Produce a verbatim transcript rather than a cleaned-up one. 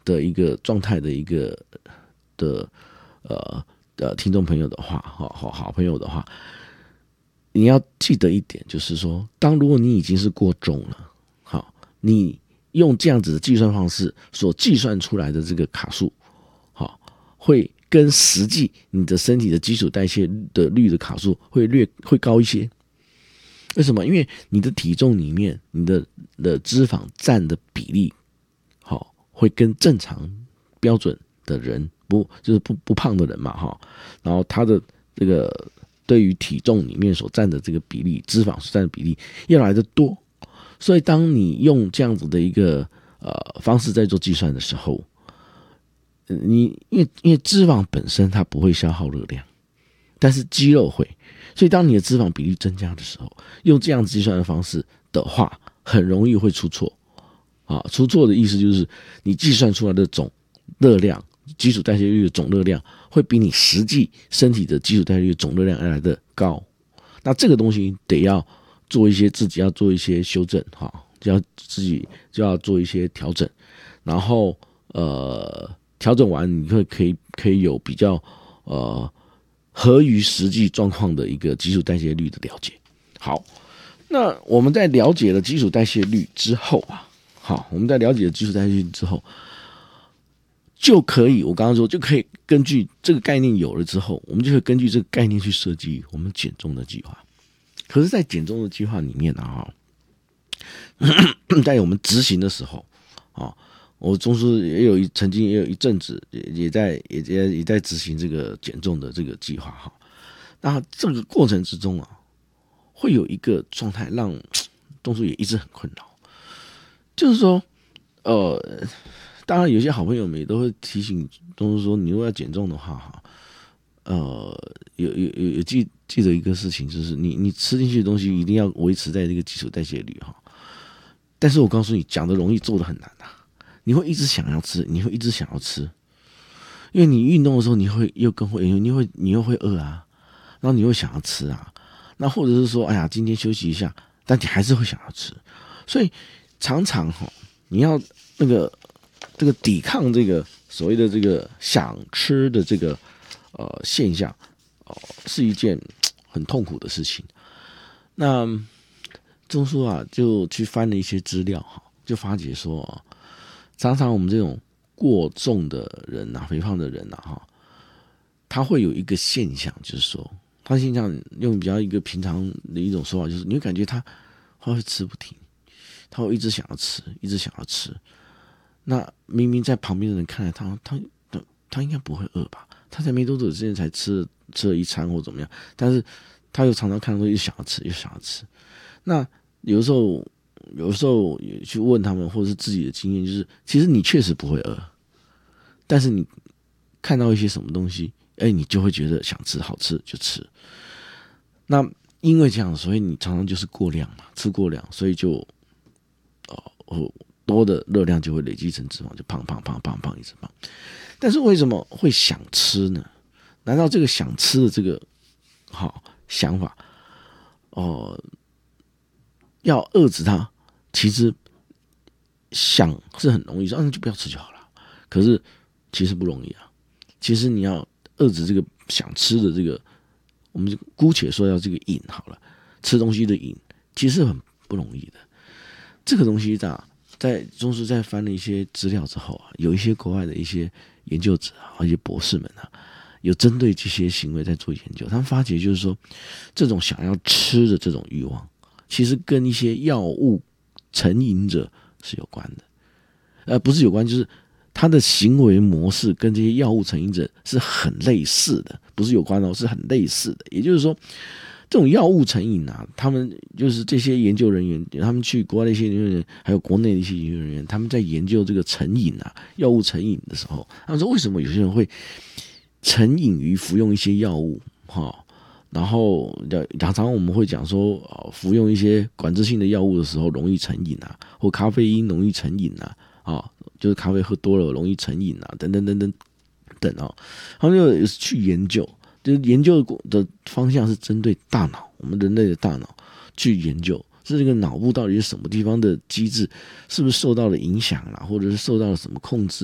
的一个状态的一个的呃呃听众朋友的话，好好好朋友的话，你要记得一点，就是说，当如果你已经是过重了，好，你用这样子的计算方式所计算出来的这个卡数，好，会跟实际你的身体的基础代谢的率的卡数会略会高一些。为什么？因为你的体重里面，你的的脂肪占的比例，好，会跟正常标准的人不就是不不胖的人嘛，哈，然后他的这个对于体重里面所占的这个比例，脂肪所占的比例要来的多，所以当你用这样子的一个呃方式在做计算的时候，你因为因为脂肪本身它不会消耗热量，但是肌肉会。所以当你的脂肪比例增加的时候，用这样计算的方式的话，很容易会出错啊！出错的意思就是你计算出来的总热量，基础代谢率的总热量会比你实际身体的基础代谢率的总热量要来的高。那这个东西得要做一些自己要做一些修正哈，就要自己就要做一些调整，然后呃调整完你会可以可以有比较呃。合于实际状况的一个基础代谢率的了解。好，那我们在了解了基础代谢率之后啊，好，我们在了解了基础代谢率之后，就可以，我刚刚说就可以根据这个概念有了之后，我们就会根据这个概念去设计我们减重的计划。可是，在减重的计划里面啊，在我们执行的时候啊。我中枢也有一曾经也有一阵子也也在也也也在执行这个减重的这个计划哈。那这个过程之中啊，会有一个状态让中枢也一直很困扰，就是说，呃，当然有些好朋友们也都会提醒中枢说，你如果要减重的话哈，呃，有有有有记记得一个事情，就是你你吃进去的东西一定要维持在这个基础代谢率哈。但是我告诉你，讲的容易，做的很难啊。你会一直想要吃，你会一直想要吃，因为你运动的时候，你会又更会，你会你又会饿啊，然后你又想要吃啊，那或者是说，哎呀，今天休息一下，但你还是会想要吃，所以常常哈，你要那个这个抵抗这个所谓的这个想吃的这个呃现象，哦、呃，是一件很痛苦的事情。那中枢啊，就去翻了一些资料哈，就发觉说啊。常常我们这种过重的人啊，肥胖的人啊，哈，他会有一个现象，就是说，他现象用比较一个平常的一种说法，就是你会感觉他他会吃不停，他会一直想要吃，一直想要吃。那明明在旁边的人看来他，他他他应该不会饿吧？他才没多久之前才吃吃了一餐或怎么样，但是他又常常看到说又想要吃，又想要吃。那有的时候。有时候也去问他们，或者是自己的经验，就是其实你确实不会饿，但是你看到一些什么东西，哎，你就会觉得想吃，好吃就吃。那因为这样，所以你常常就是过量嘛，吃过量，所以就哦多的热量就会累积成脂肪，就胖胖胖胖胖一直胖。但是为什么会想吃呢？难道这个想吃的这个好想法，哦、呃，要遏制它？其实想是很容易，说、啊、就不要吃就好了。可是其实不容易啊。其实你要遏制这个想吃的这个，我们姑且说要这个瘾好了，吃东西的瘾，其实很不容易的。这个东西啊，在中枢在翻了一些资料之后啊，有一些国外的一些研究者啊，一些博士们啊，有针对这些行为在做研究。他们发觉就是说，这种想要吃的这种欲望，其实跟一些药物成瘾者是有关的，呃，不是有关，就是他的行为模式跟这些药物成瘾者是很类似的，不是有关哦，是很类似的。也就是说，这种药物成瘾啊，他们就是这些研究人员，他们去国外的一些研究人员，还有国内的一些研究人员，他们在研究这个成瘾啊，药物成瘾的时候，他们说为什么有些人会成瘾于服用一些药物，哈。然后，常常我们会讲说，服用一些管制性的药物的时候容易成瘾啊，或咖啡因容易成瘾啊，啊，就是咖啡喝多了容易成瘾啊，等等等等等啊。他们就去研究，就是研究的方向是针对大脑，我们人类的大脑去研究，是这个脑部到底是什么地方的机制，是不是受到了影响啦，或者是受到了什么控制。